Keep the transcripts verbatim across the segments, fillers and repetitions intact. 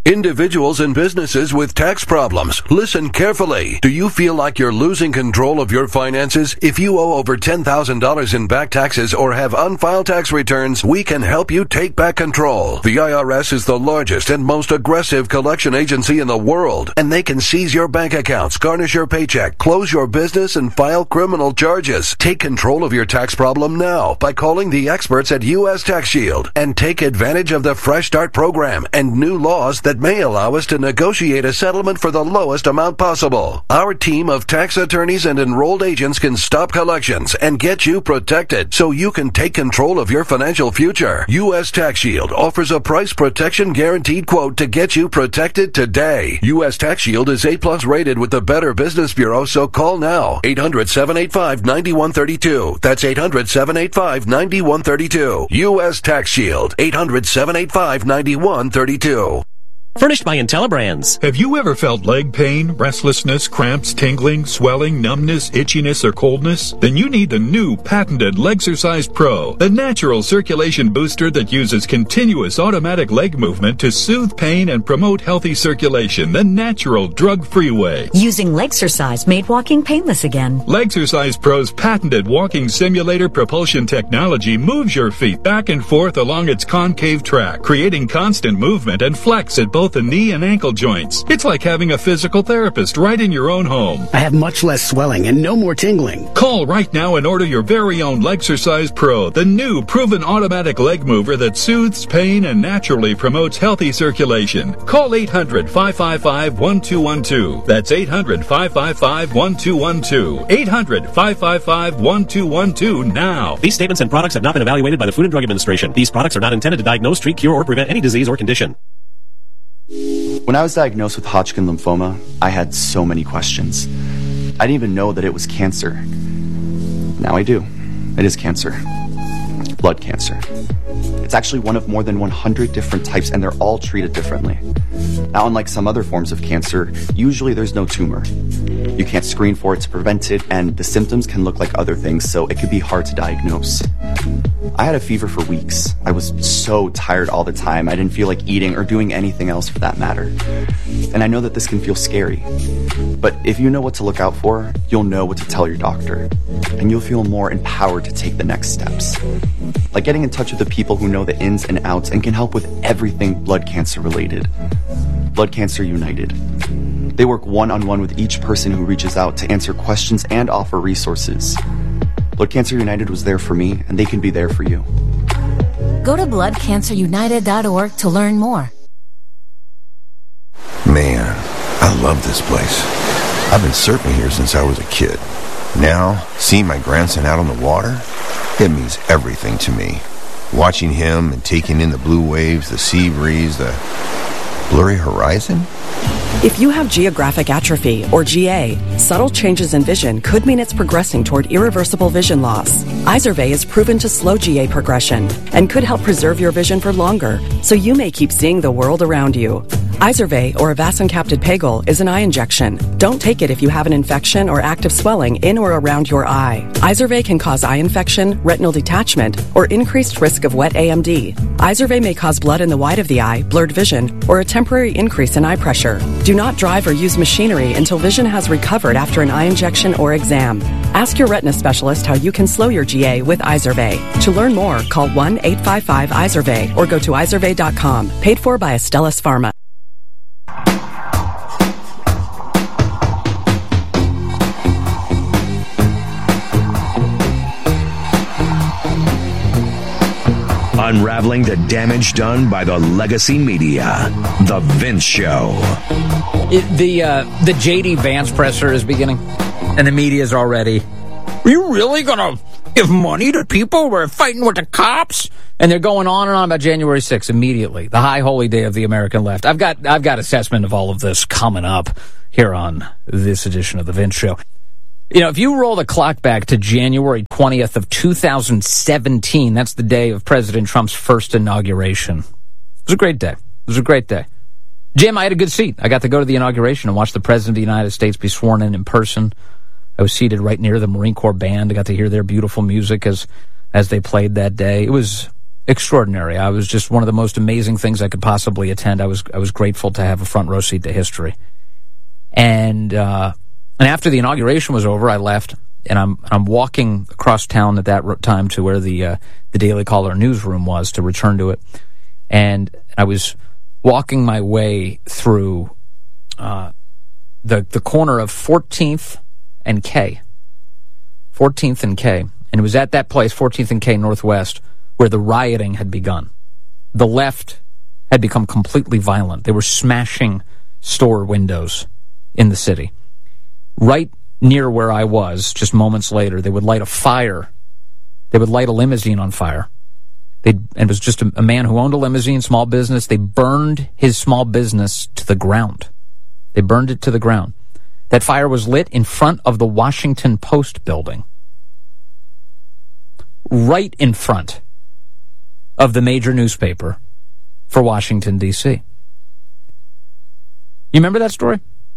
Individuals and businesses with tax problems, listen carefully. Do you feel like you're losing control of your finances? If you owe over ten thousand dollars in back taxes or have unfiled tax returns, we can help you take back control. The I R S is the largest and most aggressive collection agency in the world, and they can seize your bank accounts, garnish your paycheck, close your business, and file criminal charges. Take control of your tax problem now by calling the experts at U S Tax Shield and take advantage of the Fresh Start program and new laws that may allow us to negotiate a settlement for the lowest amount possible. Our team of tax attorneys and enrolled agents can stop collections and get you protected so you can take control of your financial future. U S Tax Shield offers a price protection guaranteed quote to get you protected today. U S Tax Shield is A plus rated with the Better Business Bureau, so call now. eight hundred, seven eight five, nine one three two. That's eight hundred, seven eight five, nine one three two. U S Tax Shield. eight hundred, seven eight five, nine one three two. Furnished by IntelliBrands. Have you ever felt leg pain, restlessness, cramps, tingling, swelling, numbness, itchiness, or coldness? Then you need the new patented Legsercise Pro, the natural circulation booster that uses continuous automatic leg movement to soothe pain and promote healthy circulation the natural drug-free way. Using Legsercise made walking painless again. Legsercise Pro's patented walking simulator propulsion technology moves your feet back and forth along its concave track, creating constant movement and flex at both the knee and ankle joints. It's like having a physical therapist right in your own home. I have much less swelling and no more tingling. Call right now and order your very own Legsercise Pro, the new proven automatic leg mover that soothes pain and naturally promotes healthy circulation. Call eight hundred, five five five, one two one two. That's eight hundred, five five five, one two one two. eight hundred, five five five, one two one two now. These statements and products have not been evaluated by the Food and Drug Administration. These products are not intended to diagnose, treat, cure, or prevent any disease or condition. When I was diagnosed with Hodgkin lymphoma, I had so many questions. I didn't even know that it was cancer. Now I do. It is cancer. Blood cancer. It's actually one of more than one hundred different types, and they're all treated differently. Now, unlike some other forms of cancer, usually there's no tumor. You can't screen for it to prevent it, and the symptoms can look like other things, so it could be hard to diagnose. I had a fever for weeks. I was so tired all the time. I didn't feel like eating or doing anything else for that matter. And I know that this can feel scary. But if you know what to look out for, you'll know what to tell your doctor. And you'll feel more empowered to take the next steps. Like getting in touch with the people who know the ins and outs and can help with everything blood cancer related. Blood Cancer United. They work one-on-one with each person who reaches out to answer questions and offer resources. Blood Cancer United was there for me, and they can be there for you. Go to blood cancer united dot org to learn more. Man, I love this place. I've been surfing here since I was a kid. Now, seeing my grandson out on the water, it means everything to me. Watching him and taking in the blue waves, the sea breeze, the blurry horizon. If you have geographic atrophy, or G A, subtle changes in vision could mean it's progressing toward irreversible vision loss. Izervay is proven to slow G A progression and could help preserve your vision for longer, so you may keep seeing the world around you. Izervay, or avacincaptad pegol, is an eye injection. Don't take it if you have an infection or active swelling in or around your eye. Izervay can cause eye infection, retinal detachment, or increased risk of wet A M D. Izervay may cause blood in the white of the eye, blurred vision, or a temporary increase in eye pressure. Do not drive or use machinery until vision has recovered after an eye injection or exam. Ask your retina specialist how you can slow your G A with Izervay. To learn more, call one eight five five Izervay or go to izervay dot com. Paid for by Astellas Pharma. Unraveling the damage done by the legacy media. The Vince Show. It, the uh, the J D Vance presser is beginning, and the media's already, are you really going to give money to people who are fighting with the cops? And they're going on and on about January sixth immediately, the high holy day of the American left. I've got I've got assessment of all of this coming up here on this edition of the Vince Show. You know, if you roll the clock back to January twentieth of two thousand seventeen, that's the day of President Trump's first inauguration. It was a great day. It was a great day. Jim, I had a good seat. I got to go to the inauguration and watch the President of the United States be sworn in in person. I was seated right near the Marine Corps band. I got to hear their beautiful music as as they played that day. It was extraordinary. I was just one of the most amazing things I could possibly attend. I was I was grateful to have a front row seat to history. And uh, and after the inauguration was over, I left, and I'm I'm walking across town at that time to where the uh, the Daily Caller newsroom was to return to it. And I was walking my way through uh, the the corner of fourteenth and K. fourteenth and K. And it was at that place, fourteenth and K Northwest, where the rioting had begun. The left had become completely violent. They were smashing store windows in the city. Right near where I was, just moments later, they would light a fire. They would light a limousine on fire. They'd, and it was just a, a man who owned a limousine, small business. They burned his small business to the ground. They burned it to the ground. That fire was lit in front of the Washington Post building. Right in front of the major newspaper for Washington, D C You remember that story?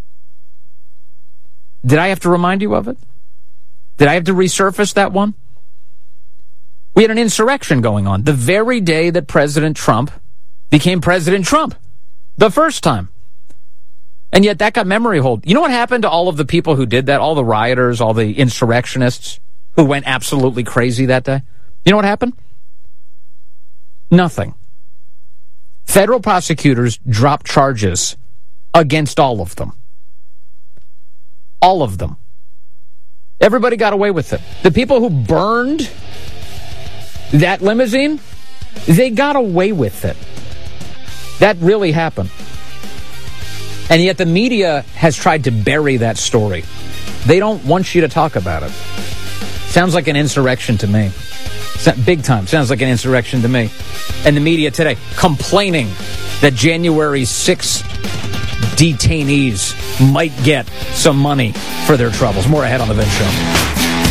Did I have to remind you of it? Did I have to resurface that one? We had an insurrection going on the very day that President Trump became President Trump. The first time. And yet that got memory hold. You know what happened to all of the people who did that? All the rioters, all the insurrectionists who went absolutely crazy that day? You know what happened? Nothing. Federal prosecutors dropped charges against all of them. All of them. Everybody got away with it. The people who burned that limousine, they got away with it. That really happened. And yet the media has tried to bury that story. They don't want you to talk about it. Sounds like an insurrection to me. Big time. Sounds like an insurrection to me. And the media today complaining that January sixth detainees might get some money for their troubles. More ahead on The Vince Show.